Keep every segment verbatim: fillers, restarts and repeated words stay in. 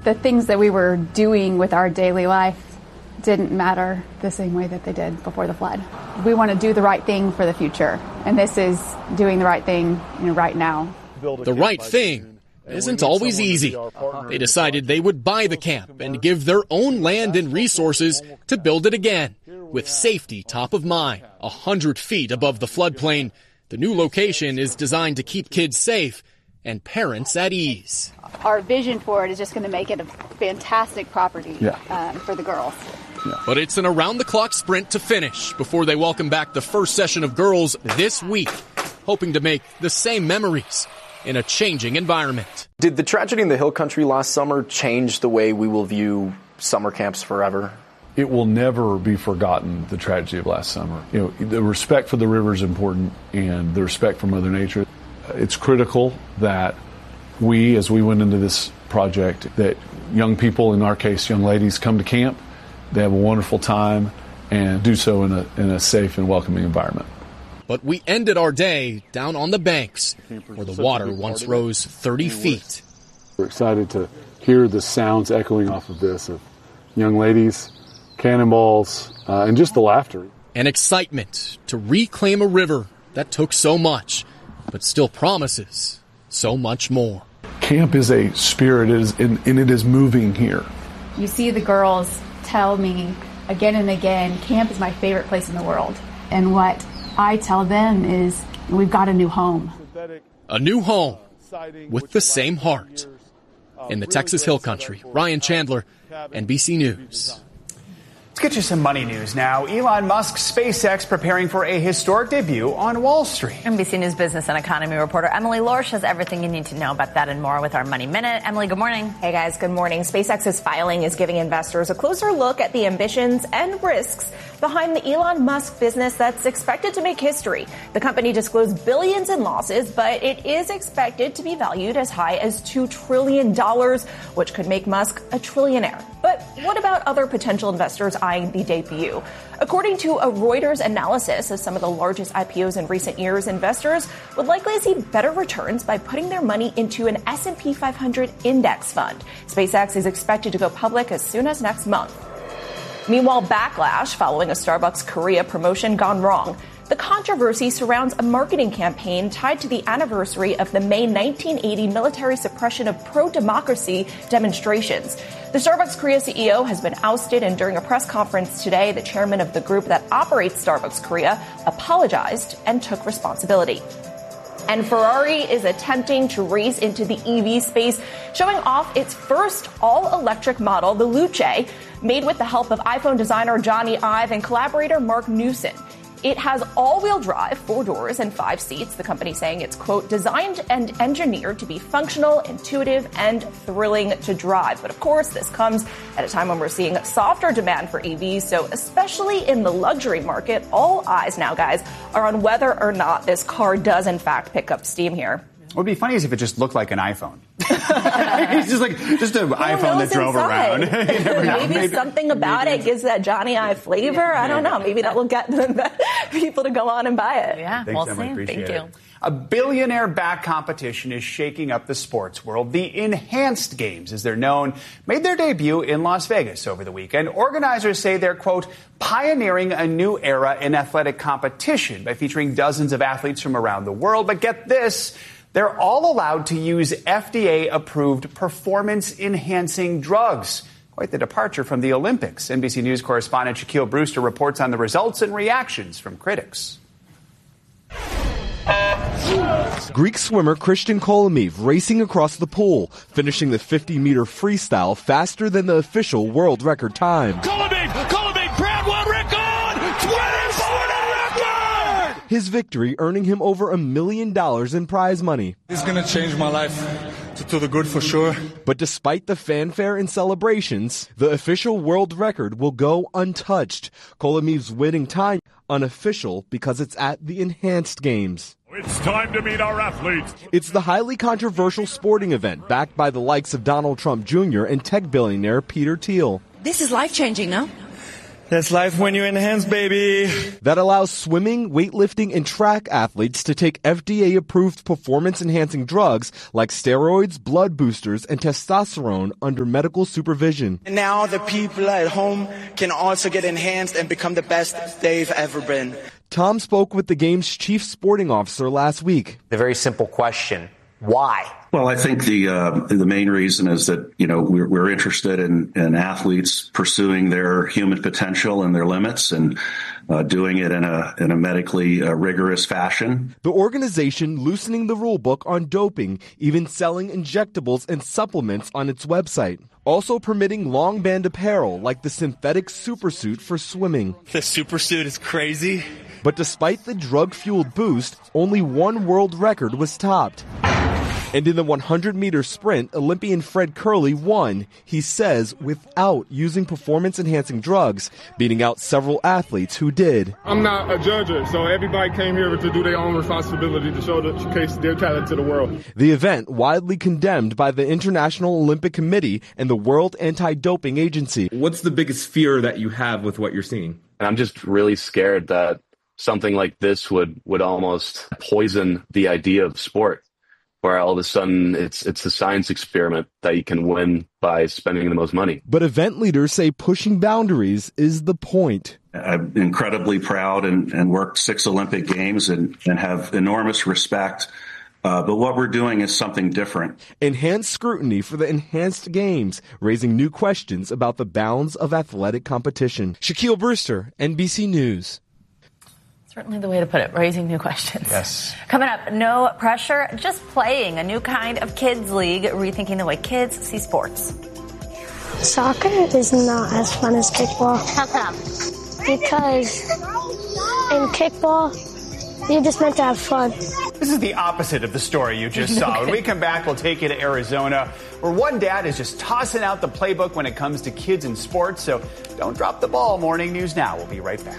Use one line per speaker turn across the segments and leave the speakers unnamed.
The things that we were doing with our daily life didn't matter the same way that they did before the flood. We want to do the right thing for the future, and this is doing the right thing, you know, right now.
The right thing isn't always easy. They decided they would buy the camp and give their own land and resources to build it again, with safety top of mind, a hundred feet above the floodplain. The new location is designed to keep kids safe and parents at ease.
Our vision for it is just going to make it a fantastic property
yeah.
um, for the girls.
Yeah. But it's an around-the-clock sprint to finish before they welcome back the first session of girls this week, hoping to make the same memories in a changing environment.
Did the tragedy in the Hill Country last summer change the way we will view summer camps forever?
It will never be forgotten, the tragedy of last summer. You know, the respect for the river is important, and the respect for Mother Nature. It's critical that we, as we went into this project, that young people, in our case, young ladies, come to camp, they have a wonderful time, and do so in a in a safe and welcoming environment.
But we ended our day down on the banks, where the water once rose thirty feet.
We're excited to hear the sounds echoing off of this, of young ladies, cannonballs, uh, and just the laughter.
An excitement to reclaim a river that took so much, but still promises so much more.
Camp is a spirit, it is, and, and it is moving here.
You see the girls tell me again and again, camp is my favorite place in the world. And what I tell them is, we've got a new home.
A new home with the same heart. In the Texas Hill Country, Ryan Chandler, N B C News.
Let's get you some money news now. Elon Musk's SpaceX preparing for a historic debut on Wall Street.
N B C News business and economy reporter Emily Lorsch has everything you need to know about that and more with our Money Minute. Emily, good morning.
Hey, guys. Good morning. SpaceX's filing is giving investors a closer look at the ambitions and risks behind the Elon Musk business that's expected to make history. The company disclosed billions in losses, but it is expected to be valued as high as two trillion dollars, which could make Musk a trillionaire. But what about other potential investors eyeing the debut? According to a Reuters analysis of some of the largest I P Os in recent years, investors would likely see better returns by putting their money into an S and P five hundred index fund. SpaceX is expected to go public as soon as next month. Meanwhile, backlash following a Starbucks Korea promotion gone wrong. The controversy surrounds a marketing campaign tied to the anniversary of the May nineteen eighty military suppression of pro-democracy demonstrations. The Starbucks Korea C E O has been ousted, and during a press conference today, the chairman of the group that operates Starbucks Korea apologized and took responsibility. And Ferrari is attempting to race into the E V space, showing off its first all-electric model, the Luce, made with the help of iPhone designer Johnny Ive and collaborator Mark Newson. It has all-wheel drive, four doors, and five seats. The company saying it's, quote, designed and engineered to be functional, intuitive, and thrilling to drive. But of course, this comes at a time when we're seeing softer demand for E Vs. So especially in the luxury market, all eyes now, guys, are on whether or not this car does, in fact, pick up steam here.
What would be funny is if it just looked like an iPhone. It's just like just an iPhone that drove
inside?
around.
maybe, maybe something about
maybe.
it gives that Johnny Ive flavor. I don't know. Maybe that will get people to go on and buy it.
Yeah,
Thanks,
we'll
Emily.
see.
Appreciate
Thank you.
It. A billionaire-backed competition is shaking up the sports world. The Enhanced Games, as they're known, made their debut in Las Vegas over the weekend. Organizers say they're, quote, pioneering a new era in athletic competition by featuring dozens of athletes from around the world. But get this. They're all allowed to use F D A-approved performance-enhancing drugs. Quite the departure from the Olympics. N B C News correspondent Shaquille Brewster reports on the results and reactions from critics.
Greek swimmer Christian Kolomev racing across the pool, finishing the fifty-meter freestyle faster than the official world record time.
Kolomev! Kolomev! Brad world record! twenty-four record!
His victory earning him over a million dollars in prize money.
It's going to change my life to, to the good for sure.
But despite the fanfare and celebrations, the official world record will go untouched. Kolomev's winning time unofficial because it's at the Enhanced Games.
It's time to meet our athletes.
It's the highly controversial sporting event backed by the likes of Donald Trump Junior and tech billionaire Peter Thiel.
This is life-changing, no? That's life when you enhance, baby.
That allows swimming, weightlifting, and track athletes to take F D A-approved performance-enhancing drugs like steroids, blood boosters, and testosterone under medical supervision.
And now the people at home can also get enhanced and become the best they've ever been.
Tom spoke with the game's chief sporting officer last week.
The very simple question, why?
Well, I think the uh, the main reason is that, you know, we're, we're interested in, in athletes pursuing their human potential and their limits and uh, doing it in a in a medically uh, rigorous fashion.
The organization loosening the rule book on doping, even selling injectables and supplements on its website. Also permitting long band apparel like the synthetic supersuit for swimming.
The supersuit is crazy.
But despite the drug-fueled boost, only one world record was topped. And in the one hundred meter sprint, Olympian Fred Kerley won, he says, without using performance-enhancing drugs, beating out several athletes who did.
I'm not a judger, so everybody came here to do their own responsibility to show the, showcase their talent to the world.
The event widely condemned by the International Olympic Committee and the World Anti-Doping Agency.
What's the biggest fear that you have with what you're seeing?
I'm just really scared that something like this would, would almost poison the idea of sport, where all of a sudden it's it's a science experiment that you can win by spending the most money.
But event leaders say pushing boundaries is the point.
I'm incredibly proud and, and worked six Olympic Games and, and have enormous respect. Uh, but what we're doing is something different.
Enhanced scrutiny for the enhanced games, raising new questions about the bounds of athletic competition. Shaquille Brewster, N B C News.
Certainly the way to put it, raising new questions.
Yes.
Coming up, no pressure, just playing, a new kind of kids league, rethinking the way kids see sports.
Soccer is not as fun as kickball.
How come?
Because in kickball, you're just meant to have fun.
This is the opposite of the story you just saw. When we come back, we'll take you to Arizona, where one dad is just tossing out the playbook when it comes to kids and sports. So don't drop the ball. Morning News Now. We'll be right back.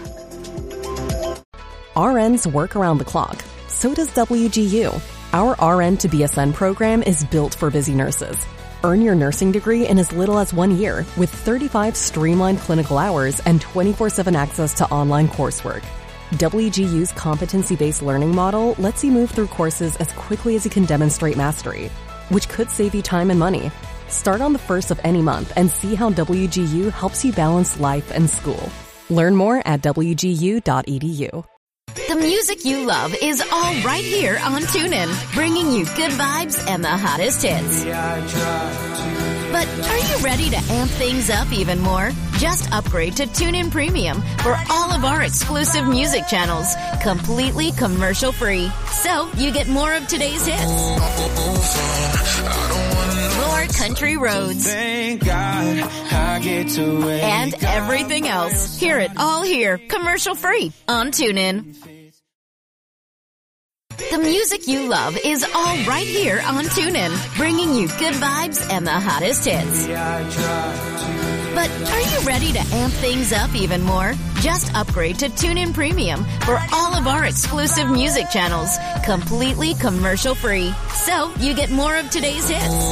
R Ns work around the clock. So does W G U. Our R N to B S N program is built for busy nurses. Earn your nursing degree in as little as one year with thirty-five streamlined clinical hours and twenty-four seven access to online coursework. W G U's competency-based learning model lets you move through courses as quickly as you can demonstrate mastery, which could save you time and money. Start on the first of any month and see how W G U helps you balance life and school. Learn more at W G U dot E D U.
The music you love is all right here on TuneIn, bringing you good vibes and the hottest hits. But are you ready to amp things up even more? Just upgrade to TuneIn Premium for all of our exclusive music channels, completely commercial-free. So you get more of today's hits, more country roads,
Thank God I get to wake
and everything else. Hear it all here, commercial-free on TuneIn. The music you love is all right here on TuneIn, bringing you good vibes and the hottest hits. But are you ready to amp things up even more? Just upgrade to TuneIn Premium for all of our exclusive music channels, completely commercial-free. So you get more of today's hits,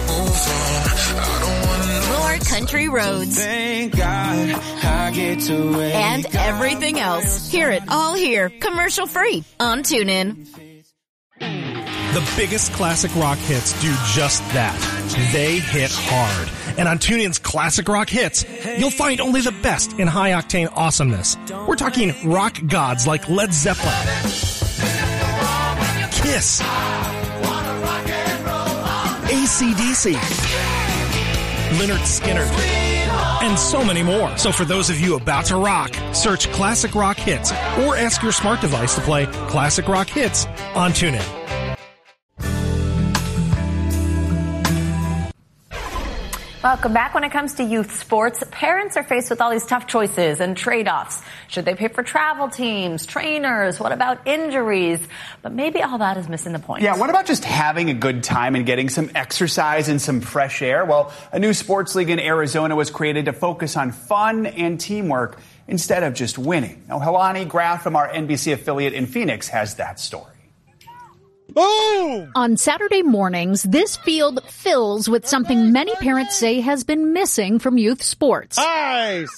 more country roads,
Thank God I get to wake
and everything else. Hear it all here, commercial-free on TuneIn.
The biggest classic rock hits do just that. They hit hard. And on TuneIn's Classic Rock Hits, you'll find only the best in high-octane awesomeness. We're talking rock gods like Led Zeppelin, Kiss, A C D C, Lynyrd Skynyrd, and so many more. So for those of you about to rock, search Classic Rock Hits or ask your smart device to play Classic Rock Hits on TuneIn.
Welcome back. When it comes to youth sports, parents are faced with all these tough choices and trade-offs. Should they pay for travel teams, trainers? What about injuries? But maybe all that is missing the point.
Yeah, what about just having a good time and getting some exercise and some fresh air? Well, a new sports league in Arizona was created to focus on fun and teamwork instead of just winning. Now, Helani Graf from our N B C affiliate in Phoenix has that story.
Boom! On Saturday mornings, this field fills with something many parents say has been missing from youth sports.
Ice!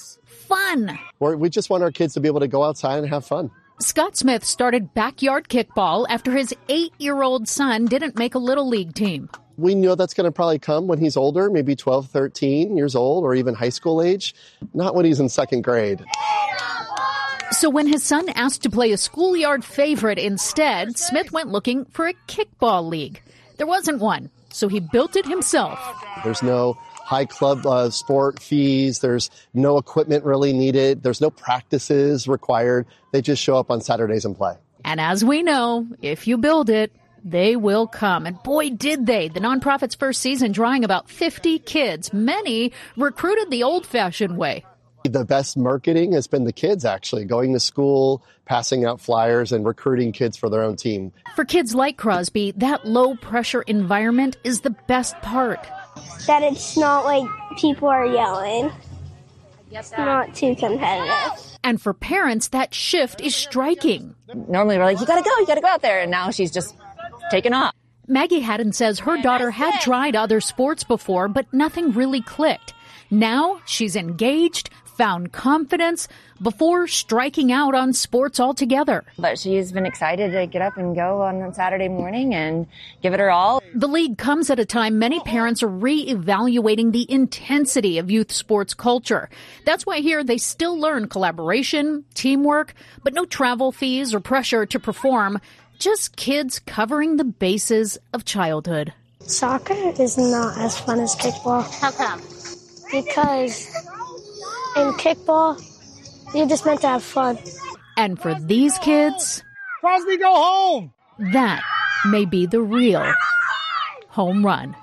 fun.
Or we just want our kids to be able to go outside and have fun.
Scott Smith started backyard kickball after his eight-year-old son didn't make a Little League team.
We know that's going to probably come when he's older, maybe twelve, thirteen years old, or even high school age, not when he's in second grade.
So when his son asked to play a schoolyard favorite instead, Smith went looking for a kickball league. There wasn't one, so he built it himself.
There's no high club uh, sport fees. There's no equipment really needed. There's no practices required. They just show up on Saturdays and play.
And as we know, if you build it, they will come. And boy, did they. The nonprofit's first season drawing about fifty kids. Many recruited the old-fashioned way.
The best marketing has been the kids, actually, going to school, passing out flyers, and recruiting kids for their own team.
For kids like Crosby, that low-pressure environment is the best part.
That it's not like people are yelling. It's not too competitive.
And for parents, that shift is striking.
Normally we're like, you gotta go, you gotta go out there. And now she's just taken off.
Maggie Haddon says her daughter had tried other sports before, but nothing really clicked. Now she's engaged, found confidence before striking out on sports altogether.
But she's been excited to get up and go on Saturday morning and give it her all.
The league comes at a time many parents are re-evaluating the intensity of youth sports culture. That's why here they still learn collaboration, teamwork, but no travel fees or pressure to perform. Just kids covering the bases of childhood.
Soccer is not as fun as kickball.
How come?
Because in kickball, you're just meant to have fun.
And for these kids,
Crosby, go home!
That may be the real home run.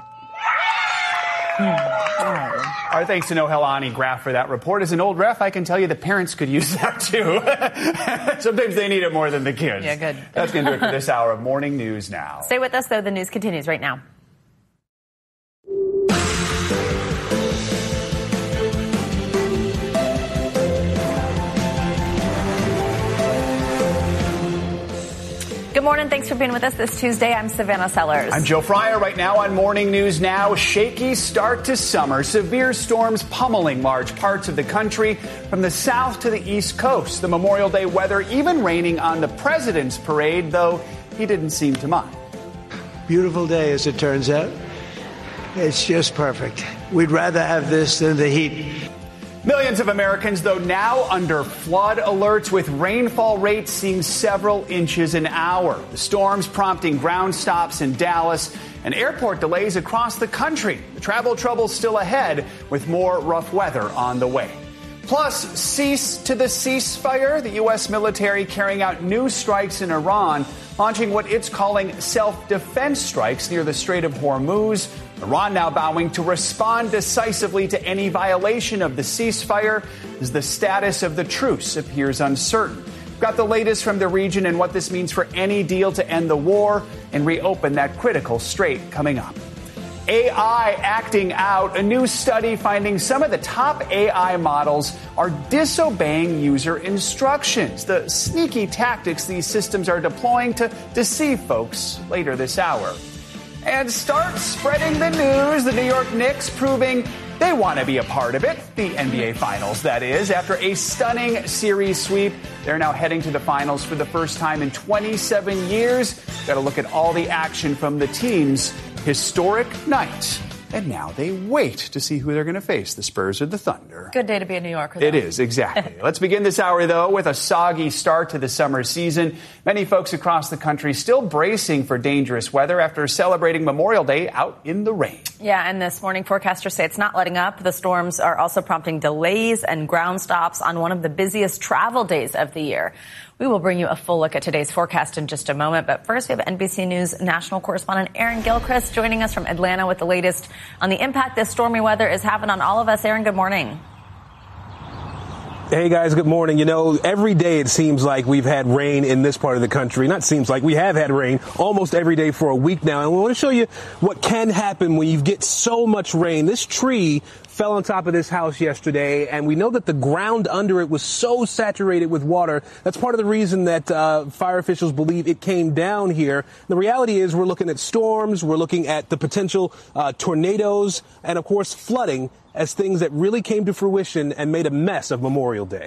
Our thanks to Nohelani Graff for that report. As an old ref, I can tell you the parents could use that too. Sometimes they need it more than the kids.
Yeah, good.
That's going to do it for this hour of Morning News Now.
Stay with us, though. The news continues right now. Good morning. Thanks for being with us this Tuesday. I'm Savannah Sellers.
I'm Joe Fryer. Right now on Morning News Now, shaky start to summer. Severe storms pummeling large parts of the country from the south to the east coast. The Memorial Day weather even raining on the president's parade, though he didn't seem to mind.
Beautiful day, as it turns out. It's just perfect. We'd rather have this than the heat.
Millions of Americans, though, now under flood alerts with rainfall rates seeing several inches an hour. The storms prompting ground stops in Dallas and airport delays across the country. The travel trouble's still ahead with more rough weather on the way. Plus, cease to the ceasefire. The U S military carrying out new strikes in Iran, launching what it's calling self-defense strikes near the Strait of Hormuz. Iran now vowing to respond decisively to any violation of the ceasefire as the status of the truce appears uncertain. We've got the latest from the region and what this means for any deal to end the war and reopen that critical strait coming up. A I acting out. A new study finding some of the top A I models are disobeying user instructions. The sneaky tactics these systems are deploying to deceive folks later this hour. And start spreading the news. The New York Knicks proving they want to be a part of it. The N B A Finals, that is. After a stunning series sweep, they're now heading to the finals for the first time in twenty-seven years. Got to look at all the action from the team's historic night. And now they wait to see who they're going to face, the Spurs or the Thunder.
Good day to be a New Yorker, though.
It is, exactly. Let's begin this hour, though, with a soggy start to the summer season. Many folks across the country still bracing for dangerous weather after celebrating Memorial Day out in the rain.
Yeah, and this morning forecasters say it's not letting up. The storms are also prompting delays and ground stops on one of the busiest travel days of the year. We will bring you a full look at today's forecast in just a moment. But first, we have N B C News national correspondent Aaron Gilchrist joining us from Atlanta with the latest on the impact this stormy weather is having on all of us. Aaron, good morning.
Hey, guys, good morning. You know, every day it seems like we've had rain in this part of the country. Not seems like, we have had rain almost every day for a week now. And we want to show you what can happen when you get so much rain. This tree fell on top of this house yesterday, and we know that the ground under it was so saturated with water. That's part of the reason that uh, fire officials believe it came down here. The reality is we're looking at storms, we're looking at the potential uh, tornadoes, and of course flooding as things that really came to fruition and made a mess of Memorial Day.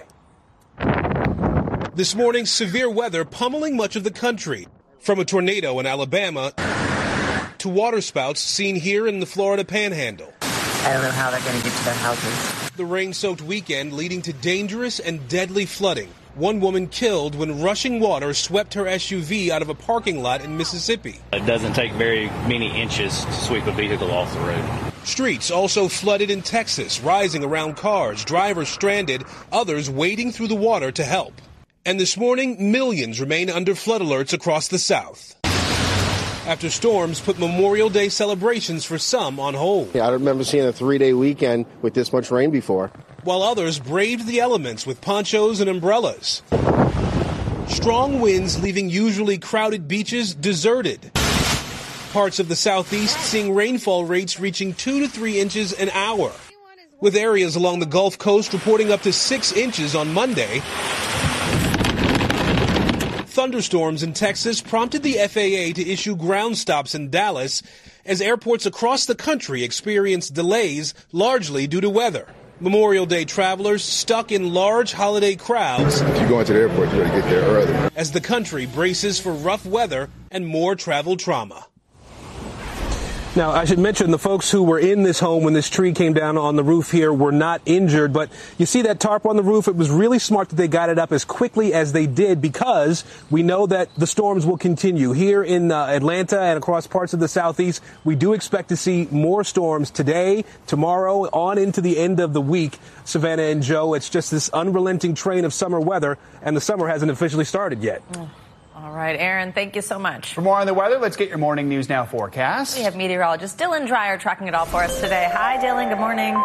This morning, severe weather pummeling much of the country, from a tornado in Alabama to waterspouts seen here in the Florida Panhandle.
I don't know how they're going to get to their houses.
The rain-soaked weekend leading to dangerous and deadly flooding. One woman killed when rushing water swept her S U V out of a parking lot in Mississippi.
It doesn't take very many inches to sweep a vehicle off the road.
Streets also flooded in Texas, rising around cars, drivers stranded, others wading through the water to help. And this morning, millions remain under flood alerts across the South, after storms put Memorial Day celebrations for some on hold.
Yeah, I don't remember seeing a three-day weekend with this much rain before.
While others braved the elements with ponchos and umbrellas. Strong winds leaving usually crowded beaches deserted. Parts of the Southeast seeing rainfall rates reaching two to three inches an hour, with areas along the Gulf Coast reporting up to six inches on Monday. Thunderstorms in Texas prompted the F A A to issue ground stops in Dallas as airports across the country experienced delays largely due to weather. Memorial Day travelers stuck in large holiday crowds.
If you're going to the airport, you better get there early.
As the country braces for rough weather and more travel trauma. Now, I should mention the folks who were in this home when this tree came down on the roof here were not injured, but you see that tarp on the roof? It was really smart that they got it up as quickly as they did because we know that the storms will continue. Here in uh, Atlanta and across parts of the Southeast, we do expect to see more storms today, tomorrow, on into the end of the week. Savannah and Joe, it's just this unrelenting train of summer weather, and the summer hasn't officially started yet.
Mm. All right, Aaron, thank you so much.
For more on the weather, let's get your morning news now forecast.
We have meteorologist Dylan Dreyer tracking it all for us today. Hi, Dylan. Good morning.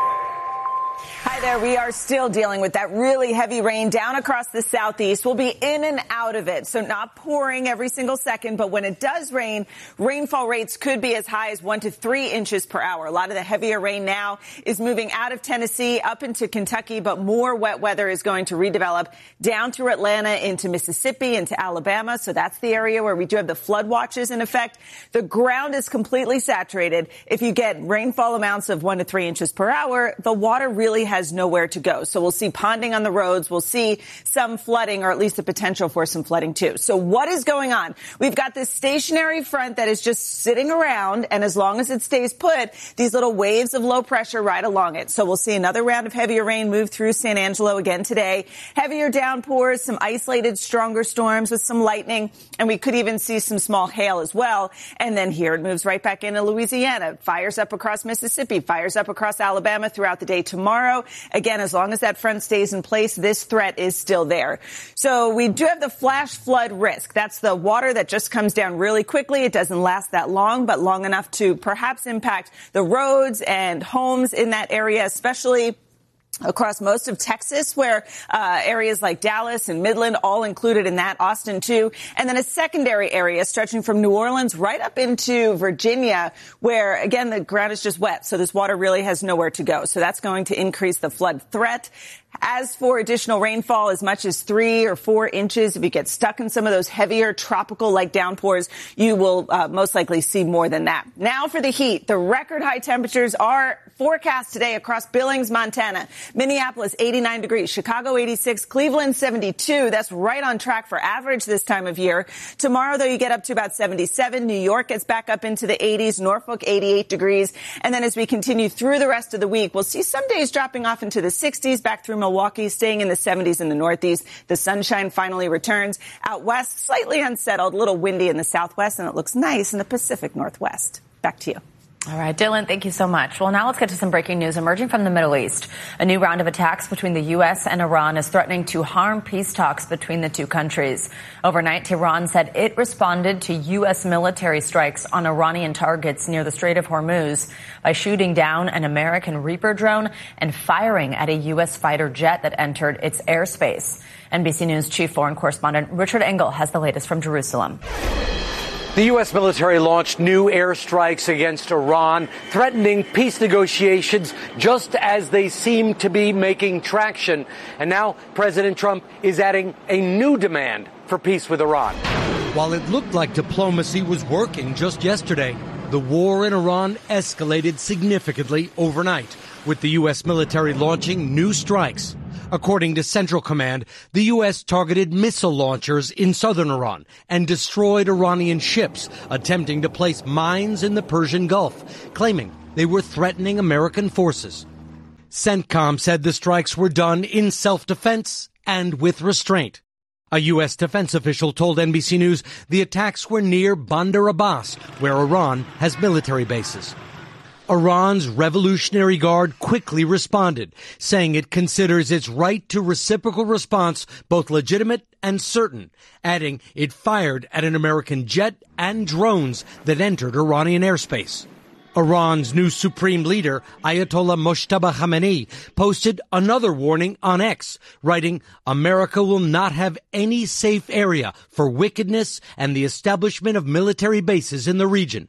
Hi there. We are still dealing with that really heavy rain down across the Southeast. We'll be in and out of it, so not pouring every single second. But when it does rain, rainfall rates could be as high as one to three inches per hour. A lot of the heavier rain now is moving out of Tennessee up into Kentucky, but more wet weather is going to redevelop down through Atlanta into Mississippi, into Alabama. So that's the area where we do have the flood watches in effect. The ground is completely saturated. If you get rainfall amounts of one to three inches per hour, the water really has nowhere to go. So we'll see ponding on the roads. We'll see some flooding, or at least the potential for some flooding too. So what is going on? We've got this stationary front that is just sitting around, and as long as it stays put, these little waves of low pressure right along it. So we'll see another round of heavier rain move through San Angelo again today. Heavier downpours, some isolated stronger storms with some lightning, and we could even see some small hail as well. And then here it moves right back into Louisiana, fires up across Mississippi, fires up across Alabama throughout the day tomorrow. Again, as long as that front stays in place, this threat is still there. So we do have the flash flood risk. That's the water that just comes down really quickly. It doesn't last that long, but long enough to perhaps impact the roads and homes in that area, especially across most of Texas, where uh, areas like Dallas and Midland all included in that, Austin too, and then a secondary area stretching from New Orleans right up into Virginia, where again the ground is just wet, so this water really has nowhere to go. So that's going to increase the flood threat. As for additional rainfall, as much as three or four inches, if you get stuck in some of those heavier tropical-like downpours, you will uh, most likely see more than that. Now for the heat. The record high temperatures are forecast today across Billings, Montana. Minneapolis, eighty-nine degrees. Chicago, eighty-six. Cleveland, seventy-two. That's right on track for average this time of year. Tomorrow, though, you get up to about seventy-seven. New York gets back up into the eighties. Norfolk, eighty-eight degrees. And then as we continue through the rest of the week, we'll see some days dropping off into the sixties, back through Milwaukee, staying in the seventies in the Northeast. The sunshine finally returns. Out west, slightly unsettled, a little windy in the Southwest, and it looks nice in the Pacific Northwest. Back to you.
All right, Dylan, thank you so much. Well, now let's get to some breaking news emerging from the Middle East. A new round of attacks between the U S and Iran is threatening to harm peace talks between the two countries. Overnight, Tehran said it responded to U S military strikes on Iranian targets near the Strait of Hormuz by shooting down an American Reaper drone and firing at a U S fighter jet that entered its airspace. N B C News chief foreign correspondent Richard Engel has the latest from Jerusalem.
The U S military launched new airstrikes against Iran, threatening peace negotiations just as they seem to be making traction. And now President Trump is adding a new demand for peace with Iran.
While it looked like diplomacy was working just yesterday, the war in Iran escalated significantly overnight, with the U S military launching new strikes. According to Central Command, the U S targeted missile launchers in southern Iran and destroyed Iranian ships attempting to place mines in the Persian Gulf, claiming they were threatening American forces. CENTCOM said the strikes were done in self-defense and with restraint. A U S defense official told N B C News the attacks were near Bandar Abbas, where Iran has military bases. Iran's Revolutionary Guard quickly responded, saying it considers its right to reciprocal response both legitimate and certain, adding it fired at an American jet and drones that entered Iranian airspace. Iran's new supreme leader, Ayatollah Mojtaba Khamenei, posted another warning on X, writing, "America will not have any safe area for wickedness and the establishment of military bases in the region."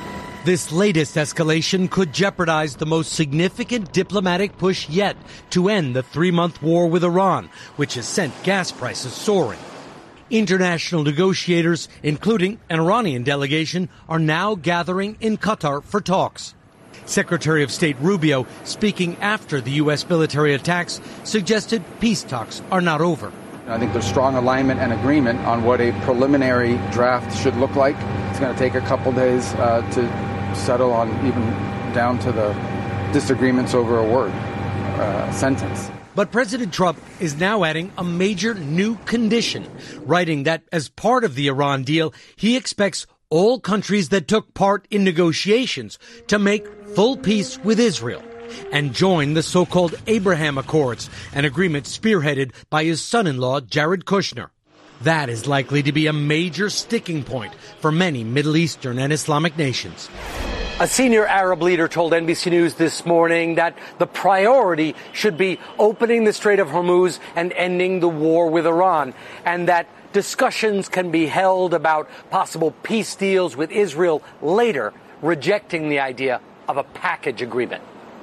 This latest escalation could jeopardize the most significant diplomatic push yet to end the three-month war with Iran, which has sent gas prices soaring. International negotiators, including an Iranian delegation, are now gathering in Qatar for talks. Secretary of State Rubio, speaking after the U S military attacks, suggested peace talks are not over.
I think there's strong alignment and agreement on what a preliminary draft should look like. It's going to take a couple days uh, to settle on even down to the disagreements over a word, uh, sentence.
But President Trump is now adding a major new condition, writing that as part of the Iran deal, he expects all countries that took part in negotiations to make full peace with Israel and join the so-called Abraham Accords, an agreement spearheaded by his son-in-law, Jared Kushner. That is likely to be a major sticking point for many Middle Eastern and Islamic nations.
A senior Arab leader told N B C News this morning that the priority should be opening the Strait of Hormuz and ending the war with Iran, and that discussions can be held about possible peace deals with Israel later, rejecting the idea of a package agreement.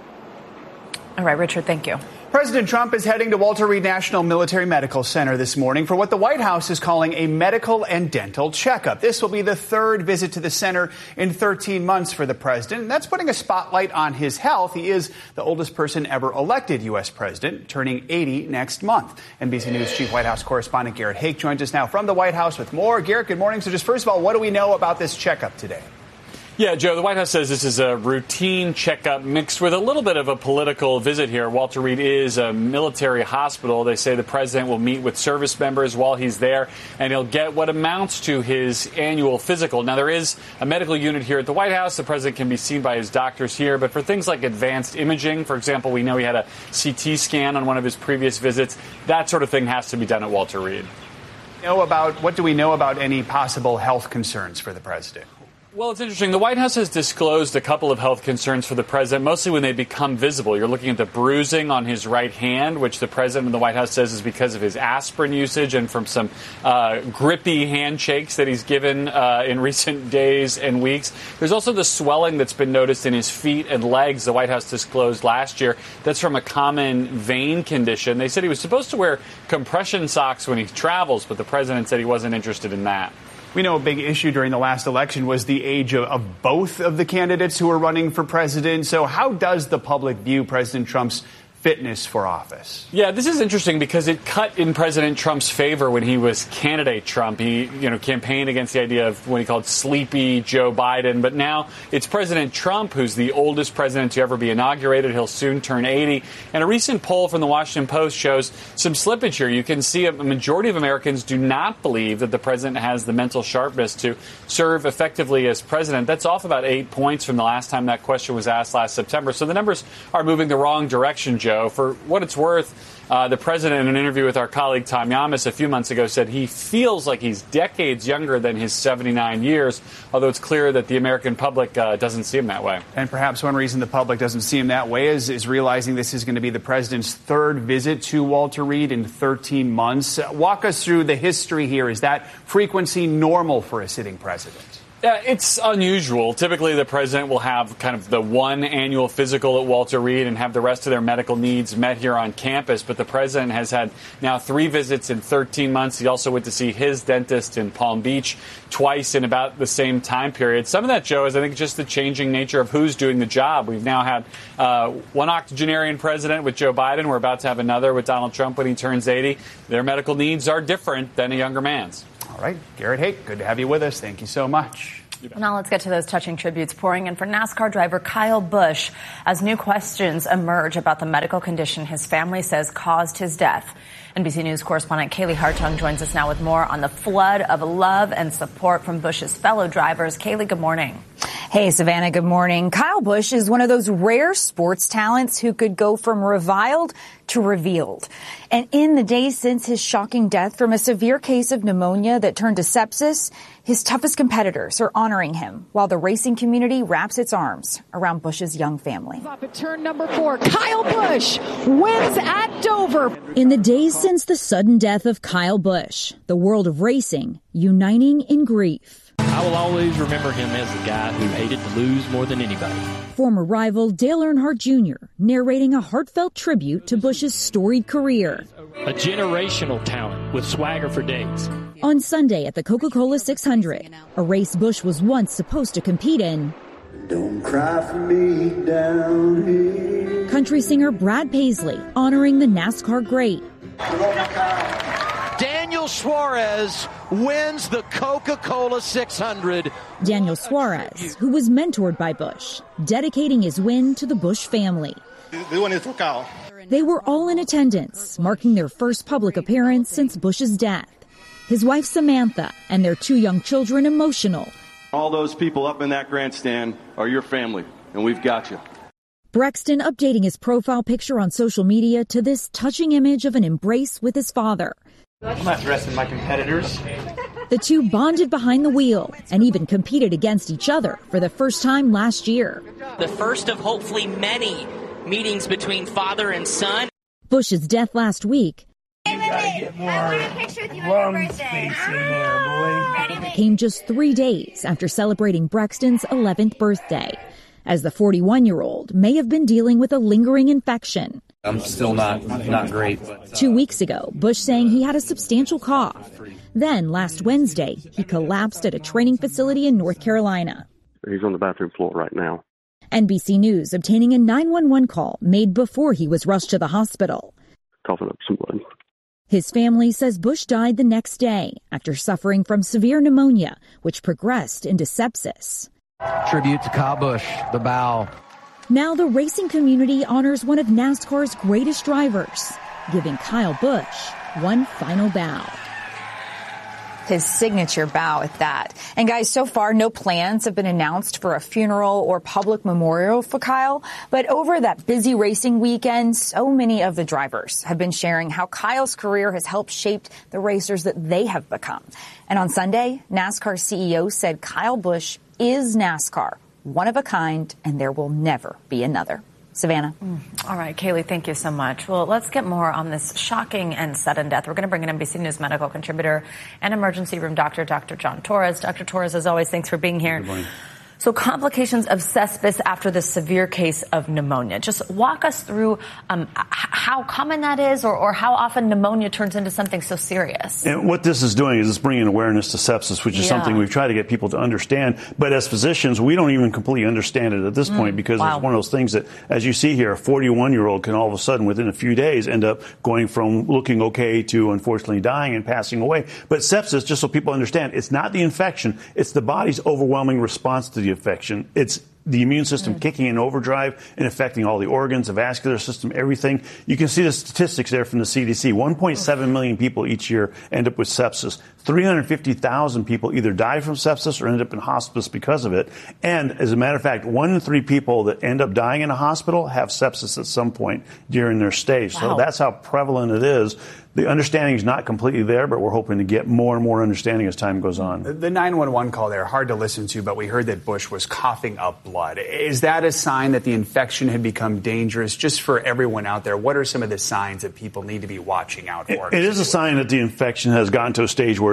All right, Richard, thank you.
President Trump is heading to Walter Reed National Military Medical Center this morning for what the White House is calling a medical and dental checkup. This will be the third visit to the center in thirteen months for the president, and that's putting a spotlight on his health. He is the oldest person ever elected U S president, turning eighty next month. N B C News Chief White House Correspondent Garrett Haake joins us now from the White House with more. Garrett, good morning. So just first of all, what do we know about this checkup today?
Yeah, Joe, the White House says this is a routine checkup mixed with a little bit of a political visit here. Walter Reed is a military hospital. They say the president will meet with service members while he's there, and he'll get what amounts to his annual physical. Now, there is a medical unit here at the White House. The president can be seen by his doctors here. But for things like advanced imaging, for example, we know he had a C T scan on one of his previous visits. That sort of thing has to be done at Walter Reed.
Know about, what do we know about any possible health concerns for the president?
Well, it's interesting. The White House has disclosed a couple of health concerns for the president, mostly when they become visible. You're looking at the bruising on his right hand, which the president of the White House says is because of his aspirin usage and from some uh, grippy handshakes that he's given uh, in recent days and weeks. There's also the swelling that's been noticed in his feet and legs, the White House disclosed last year. That's from a common vein condition. They said he was supposed to wear compression socks when he travels, but the president said he wasn't interested in that.
We know a big issue during the last election was the age of, of both of the candidates who are running for president. So how does the public view President Trump's fitness for office?
Yeah, this is interesting because it cut in President Trump's favor when he was candidate Trump. He, you know, campaigned against the idea of what he called sleepy Joe Biden. But now it's President Trump who's the oldest president to ever be inaugurated. He'll soon turn eighty. And a recent poll from the Washington Post shows some slippage here. You can see a majority of Americans do not believe that the president has the mental sharpness to serve effectively as president. That's off about eight points from the last time that question was asked last September. So the numbers are moving the wrong direction, Joe. For what it's worth, uh, the president, in an interview with our colleague Tom Yamas a few months ago, said he feels like he's decades younger than his seventy-nine years, although it's clear that the American public uh, doesn't see him that way.
And perhaps one reason the public doesn't see him that way is, is realizing this is going to be the president's third visit to Walter Reed in thirteen months. Uh, walk us through the history here. Is that frequency normal for a sitting president?
Yeah, it's unusual. Typically, the president will have kind of the one annual physical at Walter Reed and have the rest of their medical needs met here on campus. But the president has had now three visits in thirteen months. He also went to see his dentist in Palm Beach twice in about the same time period. Some of that, Joe, is I think just the changing nature of who's doing the job. We've now had uh, one octogenarian president with Joe Biden. We're about to have another with Donald Trump when he turns eighty. Their medical needs are different than a younger man's.
All right, Garrett Hake, good to have you with us. Thank you so much.
Now let's get to those touching tributes pouring in for NASCAR driver Kyle Busch as new questions emerge about the medical condition his family says caused his death. N B C News correspondent Kaylee Hartung joins us now with more on the flood of love and support from Busch's fellow drivers. Kaylee, good morning.
Hey, Savannah, good morning. Kyle Busch is one of those rare sports talents who could go from reviled to revealed. And in the days since his shocking death from a severe case of pneumonia that turned to sepsis, his toughest competitors are honoring him while the racing community wraps its arms around Busch's young family.
Up at turn number four, Kyle Busch wins at Dover.
In the days since the sudden death of Kyle Busch, the world of racing uniting in grief.
I will always remember him as the guy who hated to lose more than anybody.
Former rival Dale Earnhardt Junior narrating a heartfelt tribute to Busch's storied career.
A generational talent with swagger for days.
On Sunday at the Coca-Cola six hundred, a race Busch was once supposed to compete in.
Don't cry for me down here.
Country singer Brad Paisley honoring the NASCAR great.
Daniel Suarez wins the Coca-Cola six hundred.
Daniel Suarez, who was mentored by Busch, dedicating his win to the Busch family.
This one is for Kyle.
They were all in attendance, marking their first public appearance since Busch's death. His wife Samantha and their two young children emotional.
All those people up in that grandstand are your family, and we've got you.
Brexton updating his profile picture on social media to this touching image of an embrace with his father.
I'm not dressing my competitors.
The two bonded behind the wheel and even competed against each other for the first time last year.
The first of hopefully many meetings between father and son.
Busch's death last week
You gotta get more lung space in there, boy.
came just three days after celebrating Brexton's eleventh birthday, as the forty-one-year-old may have been dealing with a lingering infection.
I'm still not not great.
Two weeks ago, Busch saying he had a substantial cough. Then, last Wednesday, he collapsed at a training facility in North Carolina.
He's on the bathroom floor right now.
N B C News obtaining a nine one one call made before he was rushed to the hospital.
Coughing up some blood.
His family says Busch died the next day after suffering from severe pneumonia, which progressed into sepsis.
Tribute to Kyle Busch, the bow.
Now the racing community honors one of NASCAR's greatest drivers, giving Kyle Busch one final bow.
His signature bow at that. And guys, so far, no plans have been announced for a funeral or public memorial for Kyle. But over that busy racing weekend, so many of the drivers have been sharing how Kyle's career has helped shape the racers that they have become. And on Sunday, NASCAR C E O said Kyle Busch is NASCAR, one of a kind, and there will never be another. Savannah.
Mm. All right, Kaylee, thank you so much. Well, let's get more on this shocking and sudden death. We're going to bring in N B C News medical contributor and emergency room doctor, Doctor John Torres. Doctor Torres, as always, thanks for being here.
Good morning.
So complications of sepsis after the severe case of pneumonia. Just walk us through um, how common that is or, or how often pneumonia turns into something so serious.
And what this is doing is it's bringing awareness to sepsis, which is
Yeah.
something we've tried to get people to understand. But as physicians, we don't even completely understand it at this
Mm,
point because
wow.
it's one of those things that, as you see here, a forty-one-year-old can all of a sudden, within a few days, end up going from looking okay to unfortunately dying and passing away. But sepsis, just so people understand, it's not the infection. It's the body's overwhelming response to the infection. It's the immune system mm. kicking in overdrive and affecting all the organs, the vascular system, everything. You can see the statistics there from the C D C. one point seven million people each year end up with sepsis. three hundred fifty thousand people either die from sepsis or end up in hospice because of it. And as a matter of fact, one in three people that end up dying in a hospital have sepsis at some point during their stay. Wow. So that's how prevalent it is. The understanding is not completely there, but we're hoping to get more and more understanding as time goes on.
The nine one one call there, hard to listen to, but we heard that Busch was coughing up blood. Is that a sign that the infection had become dangerous? Just for everyone out there, what are some of the signs that people need to be watching out for?
It, it is a sign that the infection has gotten to a stage where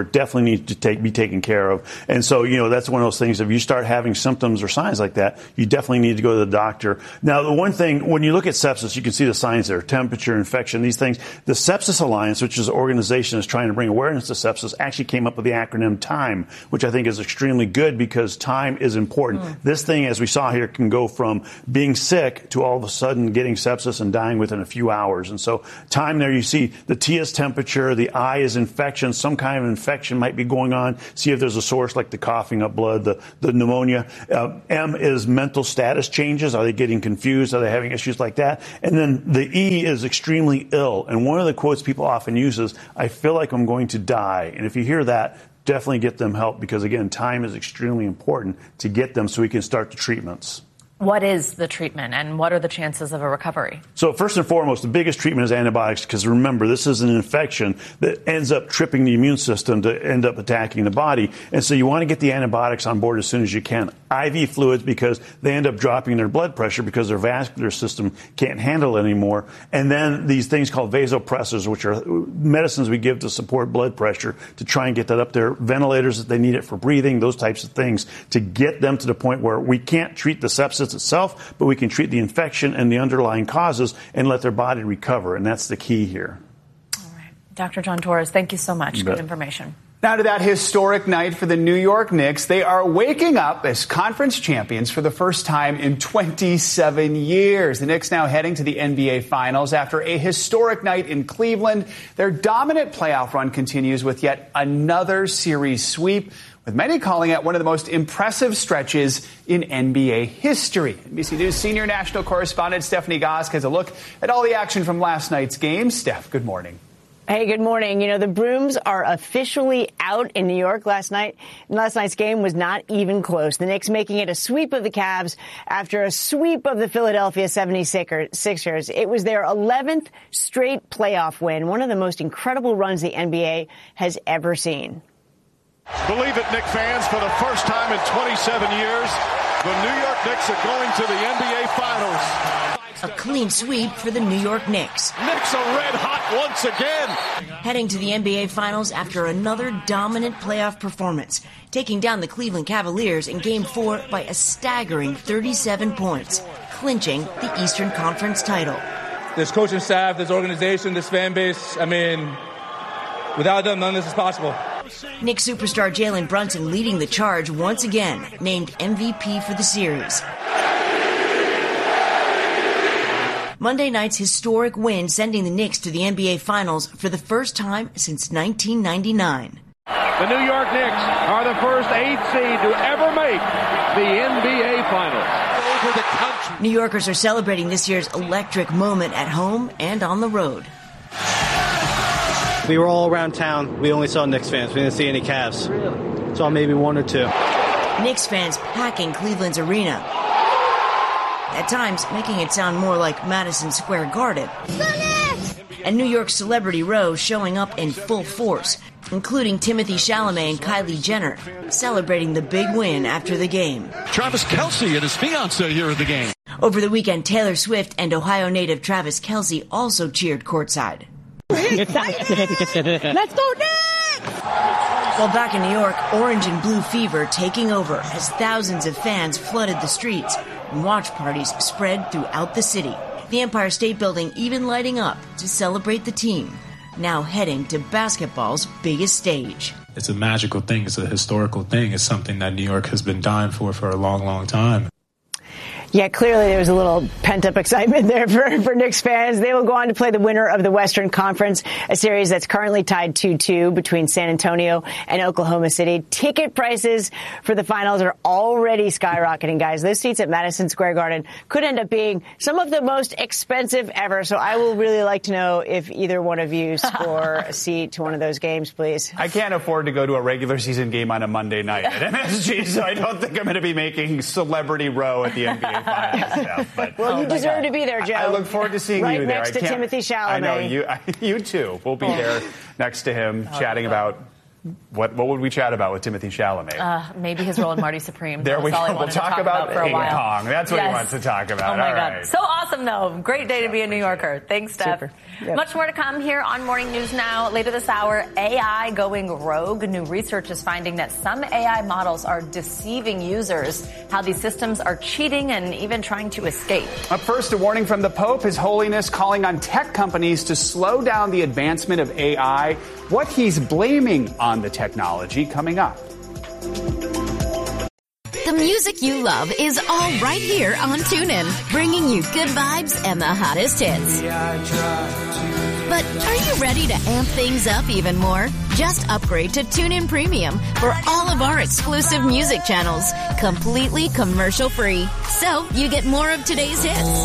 where it definitely needs to take, be taken care of. And so, you know, that's one of those things. If you start having symptoms or signs like that, you definitely need to go to the doctor. Now, the one thing, when you look at sepsis, you can see the signs there, temperature, infection, these things. The Sepsis Alliance, which is an organization that's trying to bring awareness to sepsis, actually came up with the acronym TIME, which I think is extremely good because time is important. Mm. This thing, as we saw here, can go from being sick to all of a sudden getting sepsis and dying within a few hours. And so time there, you see the T is temperature, the I is infection, some kind of infection might be going on. See if there's a source like the coughing up blood, the, the pneumonia. Uh, M is mental status changes. Are they getting confused? Are they having issues like that? And then the E is extremely ill. And one of the quotes people often use is, I feel like I'm going to die. And if you hear that, definitely get them help because, again, time is extremely important to get them so we can start the treatments.
What is the treatment and what are the chances of a recovery?
So first and foremost, the biggest treatment is antibiotics because remember, this is an infection that ends up tripping the immune system to end up attacking the body. And so you want to get the antibiotics on board as soon as you can. I V fluids because they end up dropping their blood pressure because their vascular system can't handle it anymore. And then these things called vasopressors, which are medicines we give to support blood pressure to try and get that up there. Ventilators if they need it for breathing, those types of things to get them to the point where we can't treat the sepsis itself, but we can treat the infection and the underlying causes and let their body recover. And that's the key here.
All right. Doctor John Torres, thank you so much. Good information.
Now to that historic night for the New York Knicks. They are waking up as conference champions for the first time in twenty-seven years. The Knicks now heading to the N B A Finals after a historic night in Cleveland. Their dominant playoff run continues with yet another series sweep, with many calling it one of the most impressive stretches in N B A history. N B C News senior national correspondent Stephanie Gosk has a look at all the action from last night's game. Steph, good morning.
Hey, good morning. You know, the brooms are officially out in New York last night. Last night's game was not even close. The Knicks making it a sweep of the Cavs after a sweep of the Philadelphia seventy-sixers. It was their eleventh straight playoff win, one of the most incredible runs the N B A has ever seen.
Believe it, Knicks fans, for the first time in twenty-seven years, the New York Knicks are going to the N B A Finals.
A clean sweep for the New York Knicks.
Knicks are red hot once again.
Heading to the N B A Finals after another dominant playoff performance, taking down the Cleveland Cavaliers in Game four by a staggering thirty-seven points, clinching the Eastern Conference title.
This coaching staff, this organization, this fan base, I mean, without them, none of this is possible.
Knicks superstar Jalen Brunson leading the charge once again, named M V P for the series. Monday night's historic win sending the Knicks to the N B A Finals for the first time since nineteen ninety-nine.
The New York Knicks are the first eight seed to ever make the N B A Finals. Over the country.
New Yorkers are celebrating this year's electric moment at home and on the road.
We were all around town. We only saw Knicks fans. We didn't see any Cavs. Really? Saw maybe one or two.
Knicks fans packing Cleveland's arena. At times, making it sound more like Madison Square Garden. And New York's Celebrity Row showing up in full force, including Timothée Chalamet and Kylie Jenner, celebrating the big win after the game.
Travis Kelce and his fiancée here at the game.
Over the weekend, Taylor Swift and Ohio native Travis Kelce also cheered courtside.
Let's go Knicks!
While back in New York, orange and blue fever taking over as thousands of fans flooded the streets and watch parties spread throughout the city. The Empire State Building even lighting up to celebrate the team, now heading to basketball's biggest stage.
It's a magical thing. It's a historical thing. It's something that New York has been dying for for a long, long time.
Yeah, clearly there was a little pent-up excitement there for, for Knicks fans. They will go on to play the winner of the Western Conference, a series that's currently tied two two between San Antonio and Oklahoma City. Ticket prices for the finals are already skyrocketing, guys. Those seats at Madison Square Garden could end up being some of the most expensive ever. So I will really like to know if either one of you score a seat to one of those games, please.
I can't afford to go to a regular season game on a Monday night at M S G, so I don't think I'm going to be making Celebrity Row at the N B A Stuff, but,
well, you
oh
deserve to be there, Joe.
I look forward to seeing
right
you there.
Right next to Timothée Chalamet.
I know you. You too. We'll be there next to him, oh, chatting about What what would we chat about with Timothy Chalamet?
Uh, maybe his role in Marty Supreme.
There we go. We'll talk,
talk
about,
about for a
ping
while.
pong. That's what
yes.
he wants to talk about.
Oh my
All
God.
right.
So awesome, though. Great day to be a New Yorker. Thanks, Steph.
Yep.
Much more to come here on Morning News Now. Later this hour, A I going rogue. New research is finding that some A I models are deceiving users, how these systems are cheating and even trying to escape.
Up first, a warning from the Pope, His Holiness calling on tech companies to slow down the advancement of A I, what he's blaming on the technology coming up.
The music you love is all right here on TuneIn, bringing you good vibes and the hottest hits. But are you ready to amp things up even more? Just upgrade to TuneIn Premium for all of our exclusive music channels, completely commercial-free. So you get more of today's hits.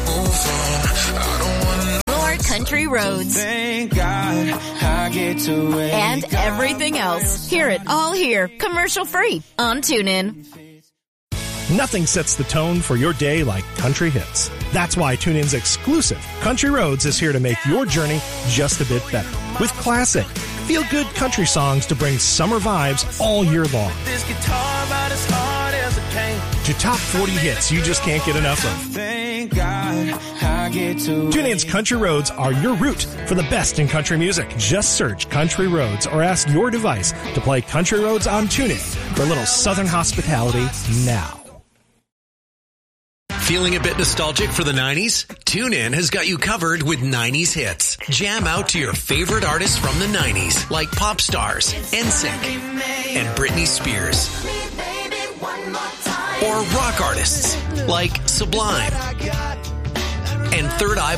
More country roads.
Thank God I get to wake
and everything else. Hear it all here, commercial-free on TuneIn.
Nothing sets the tone for your day like country hits. That's why TuneIn's exclusive Country Roads is here to make your journey just a bit better. With classic, feel-good country songs to bring summer vibes all year long.
This guitar about as hard as it came.
To top forty hits you just can't get enough of.
Thank God I get to
TuneIn's Country Roads are your route for the best in country music. Just search Country Roads or ask your device to play Country Roads on TuneIn for a little southern hospitality now.
Feeling a bit nostalgic for the nineties? TuneIn has got you covered with nineties hits. Jam out to your favorite artists from the nineties, like pop stars, N Sync, and Britney Spears. Or rock artists, like Sublime and Third Eye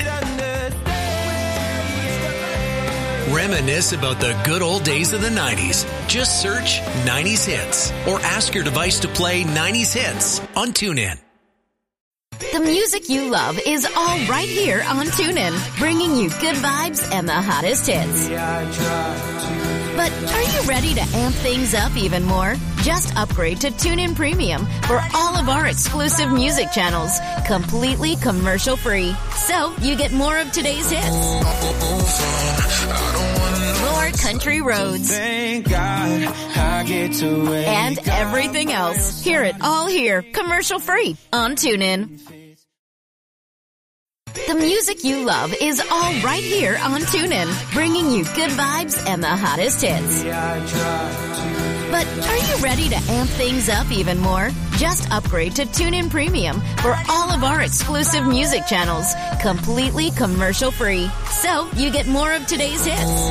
Blind. Reminisce about the good old days of the nineties. Just search nineties hits or ask your device to play nineties hits on TuneIn.
The music you love is all right here on TuneIn, bringing you good vibes and the hottest hits. But are you ready to amp things up even more? Just upgrade to TuneIn Premium for all of our exclusive music channels, completely commercial-free. So you get more of today's hits. More country roads.
Thank God I get to wake
and everything else. Hear it all here, commercial-free on TuneIn. The music you love is all right here on TuneIn, bringing you good vibes and the hottest hits. But are you ready to amp things up even more? Just upgrade to TuneIn Premium for all of our exclusive music channels, completely commercial-free. So you get more of today's hits.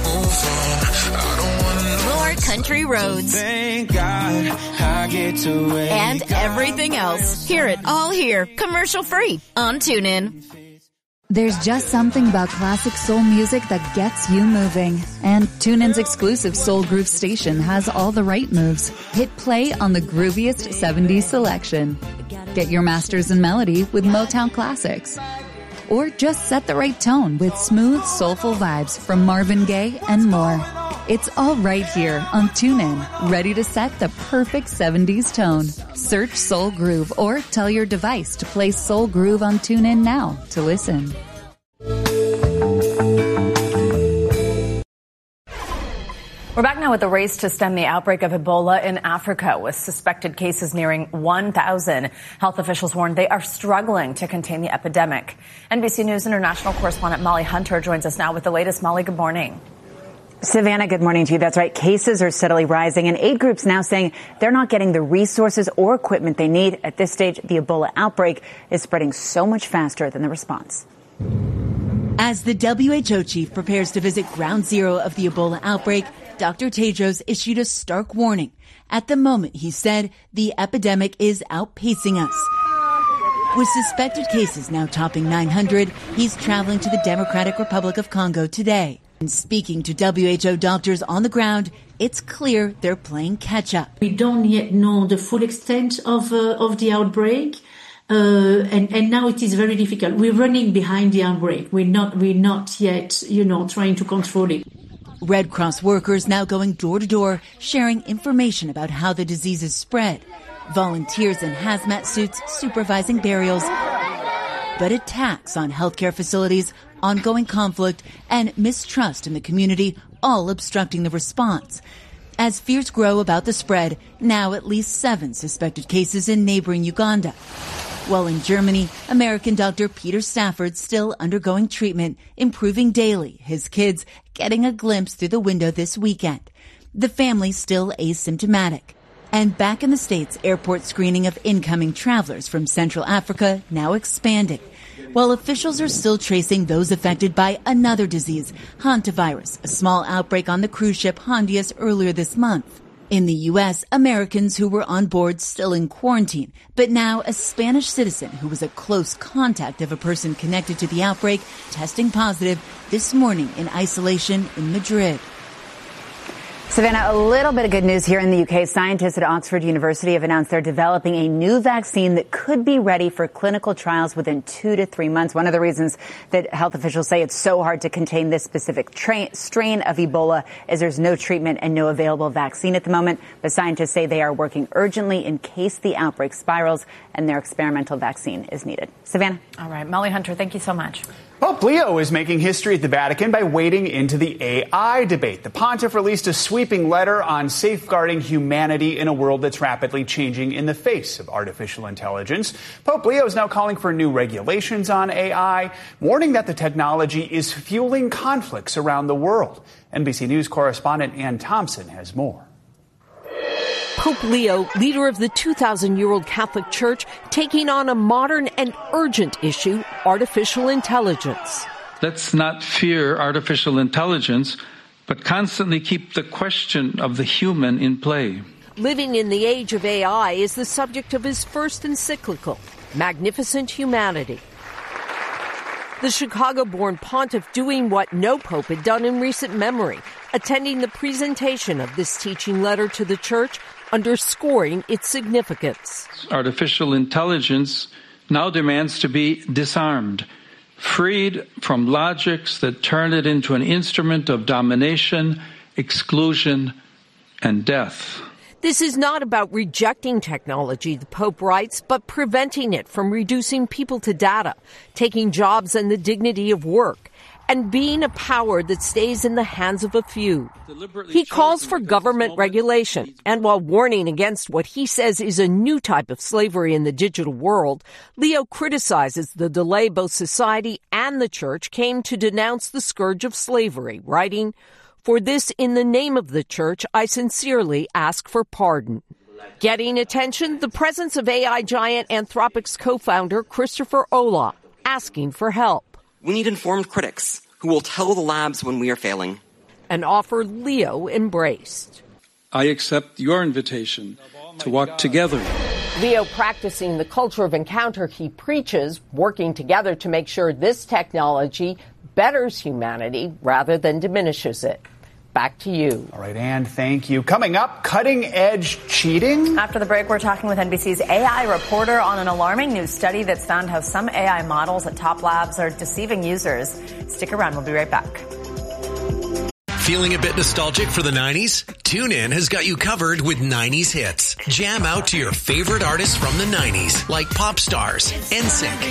More country roads.
Thank God I get to wake
and everything else. Hear it all here, commercial-free on TuneIn.
There's just something about classic soul music that gets you moving. And TuneIn's exclusive Soul Groove station has all the right moves. Hit play on the grooviest seventies selection. Get your masters in melody with Motown classics. Or just set the right tone with smooth, soulful vibes from Marvin Gaye and more. It's all right here on TuneIn, ready to set the perfect seventies tone. Search Soul Groove or tell your device to play Soul Groove on TuneIn now to listen.
We're back now with the race to stem the outbreak of Ebola in Africa, with suspected cases nearing one thousand. Health officials warn they are struggling to contain the epidemic. N B C News international correspondent Molly Hunter joins us now with the latest. Molly, good morning.
Savannah, good morning to you. That's right. Cases are steadily rising, and aid groups now saying they're not getting the resources or equipment they need. At this stage, the Ebola outbreak is spreading so much faster than the response.
As the W H O chief prepares to visit ground zero of the Ebola outbreak, Doctor Tedros issued a stark warning. At the moment, he said, the epidemic is outpacing us. With suspected cases now topping nine hundred, he's traveling to the Democratic Republic of Congo today. And speaking to W H O doctors on the ground, it's clear they're playing catch-up.
We don't yet know the full extent of uh, of the outbreak, uh, and and now it is very difficult. We're running behind the outbreak. We're not we're not yet, you know, trying to control it.
Red Cross workers now going door to door, sharing information about how the disease is spread. Volunteers in hazmat suits supervising burials. but attacks on healthcare facilities, ongoing conflict, and mistrust in the community all obstructing the response. As fears grow about the spread, now at least seven suspected cases in neighboring Uganda. While in Germany, American doctor Peter Stafford still undergoing treatment, improving daily, his kids getting a glimpse through the window this weekend. The family still asymptomatic. And back in the States, airport screening of incoming travelers from Central Africa now expanding, while officials are still tracing those affected by another disease, hantavirus, a small outbreak on the cruise ship Hondias earlier this month. In the U S, Americans who were on board still in quarantine, but now a Spanish citizen who was a close contact of a person connected to the outbreak testing positive this morning in isolation in Madrid.
Savannah, a little bit of good news here in the U K. Scientists at Oxford University have announced they're developing a new vaccine that could be ready for clinical trials within two to three months. One of the reasons that health officials say it's so hard to contain this specific tra- strain of Ebola is there's no treatment and no available vaccine at the moment. But scientists say they are working urgently in case the outbreak spirals and their experimental vaccine is needed. Savannah?
All right. Molly Hunter, thank you so much.
Pope Leo is making history at the Vatican by wading into the A I debate. The pontiff released a sweeping letter on safeguarding humanity in a world that's rapidly changing in the face of artificial intelligence. Pope Leo is now calling for new regulations on A I, warning that the technology is fueling conflicts around the world. N B C News correspondent Ann Thompson has more.
Pope Leo, leader of the two thousand year old Catholic Church, taking on a modern and urgent issue, artificial intelligence.
Let's not fear artificial intelligence, but constantly keep the question of the human in play.
Living in the age of A I is the subject of his first encyclical, Magnificent Humanity. The Chicago-born pontiff doing what no pope had done in recent memory, attending the presentation of this teaching letter to the church, underscoring its significance.
Artificial intelligence now demands to be disarmed, freed from logics that turn it into an instrument of domination, exclusion, and death.
This is not about rejecting technology, the Pope writes, but preventing it from reducing people to data, taking jobs and the dignity of work, and being a power that stays in the hands of a few. He calls for government regulation, and while warning against what he says is a new type of slavery in the digital world, Leo criticizes the delay both society and the church came to denounce the scourge of slavery, writing, "For this, in the name of the church, I sincerely ask for pardon." Getting attention, the presence of A I giant Anthropic's co-founder Christopher Olah, asking for help.
We need informed critics who will tell the labs when we are failing.
An offer Leo embraced.
I accept your invitation to walk together.
Leo practicing the culture of encounter he preaches, working together to make sure this technology betters humanity rather than diminishes it. Back to you.
All right, Ann, thank you. Coming up, cutting-edge cheating.
After the break, we're talking with N B C's A I reporter on an alarming new study that's found how some A I models at top labs are deceiving users. Stick around. We'll be right back.
Feeling a bit nostalgic for the nineties? TuneIn has got you covered with nineties hits. Jam out to your favorite artists from the nineties, like Pop Stars, N Sync,